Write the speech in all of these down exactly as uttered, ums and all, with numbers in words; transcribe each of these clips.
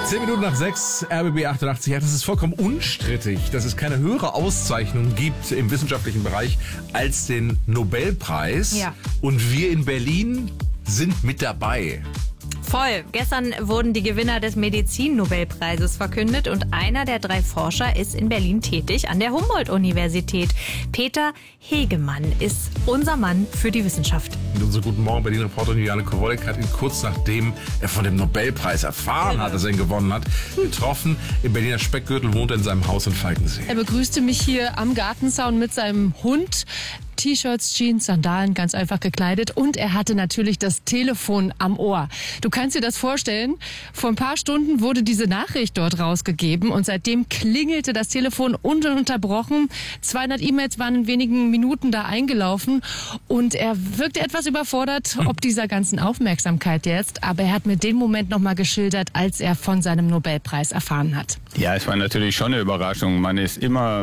Zehn Minuten nach sechs, R B B achtundachtzig. Ja, das ist vollkommen unstrittig, dass es keine höhere Auszeichnung gibt im wissenschaftlichen Bereich als den Nobelpreis. Ja. Und wir in Berlin sind mit dabei. Voll. Gestern wurden die Gewinner des Medizin-Nobelpreises verkündet und einer der drei Forscher ist in Berlin tätig an der Humboldt-Universität. Peter Hegemann ist unser Mann für die Wissenschaft. Und unsere Guten Morgen Berlin-Reporterin Juliane Kowolek hat ihn kurz nachdem er von dem Nobelpreis erfahren hat, dass er ihn gewonnen hat, getroffen. Im Berliner Speckgürtel wohnt er in seinem Haus in Falkensee. Er begrüßte mich hier am Gartenzaun mit seinem Hund. T-Shirts, Jeans, Sandalen, ganz einfach gekleidet. Und er hatte natürlich das Telefon am Ohr. Du kannst dir das vorstellen, vor ein paar Stunden wurde diese Nachricht dort rausgegeben und seitdem klingelte das Telefon ununterbrochen. zweihundert E-Mails waren in wenigen Minuten da eingelaufen und er wirkte etwas überfordert, ob dieser ganzen Aufmerksamkeit jetzt. Aber er hat mir den Moment nochmal geschildert, als er von seinem Nobelpreis erfahren hat. Ja, es war natürlich schon eine Überraschung. Man ist immer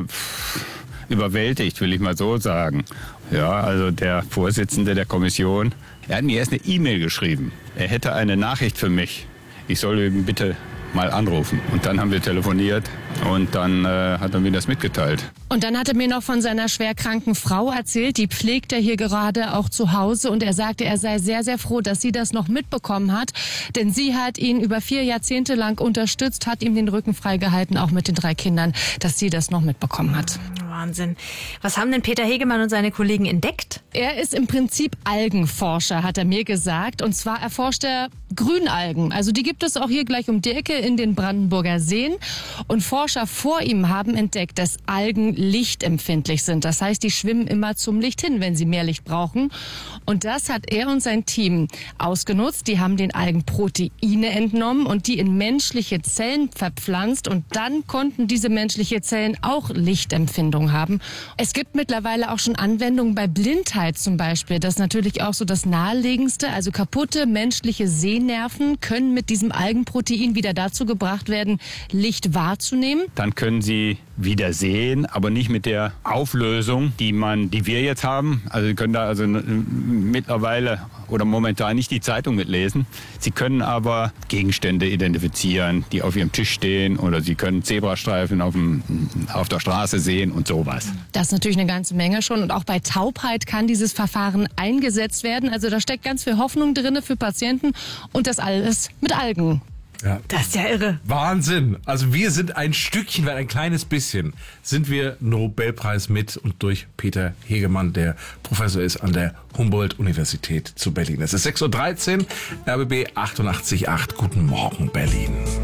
überwältigt, will ich mal so sagen. Ja, also der Vorsitzende der Kommission, er hat mir erst eine E-Mail geschrieben. Er hätte eine Nachricht für mich. Ich soll ihn bitte mal anrufen. Und dann haben wir telefoniert und dann äh, hat er mir das mitgeteilt. Und dann hat er mir noch von seiner schwerkranken Frau erzählt, die pflegt er hier gerade auch zu Hause und er sagte, er sei sehr, sehr froh, dass sie das noch mitbekommen hat, denn sie hat ihn über vier Jahrzehnte lang unterstützt, hat ihm den Rücken freigehalten, auch mit den drei Kindern, dass sie das noch mitbekommen hat. Wahnsinn. Was haben denn Peter Hegemann und seine Kollegen entdeckt? Er ist im Prinzip Algenforscher, hat er mir gesagt. Und zwar erforscht er Grünalgen. Also die gibt es auch hier gleich um die Ecke in den Brandenburger Seen. Und Forscher vor ihm haben entdeckt, dass Algen lichtempfindlich sind. Das heißt, die schwimmen immer zum Licht hin, wenn sie mehr Licht brauchen. Und das hat er und sein Team ausgenutzt. Die haben den Algen Proteine entnommen und die in menschliche Zellen verpflanzt. Und dann konnten diese menschliche Zellen auch Lichtempfindung haben. Es gibt mittlerweile auch schon Anwendungen bei Blindheit zum Beispiel. Das ist natürlich auch so das Naheliegendste. Also kaputte menschliche Sehnerven können mit diesem Algenprotein wieder dazu gebracht werden, Licht wahrzunehmen. Dann können sie wieder sehen, aber nicht mit der Auflösung, die man, die wir jetzt haben. Also Sie können da also mittlerweile oder momentan nicht die Zeitung mitlesen. Sie können aber Gegenstände identifizieren, die auf ihrem Tisch stehen, oder Sie können Zebrastreifen auf, dem, auf der Straße sehen und sowas. Das ist natürlich eine ganze Menge schon. Und auch bei Taubheit kann dieses Verfahren eingesetzt werden. Also da steckt ganz viel Hoffnung drin für Patienten und das alles mit Algen. Ja. Das ist ja irre. Wahnsinn. Also wir sind ein Stückchen, weil ein kleines bisschen, sind wir Nobelpreis mit und durch Peter Hegemann, der Professor ist an der Humboldt-Universität zu Berlin. Es ist sechs Uhr dreizehn, R B B achtundachtzig Komma acht. Guten Morgen, Berlin.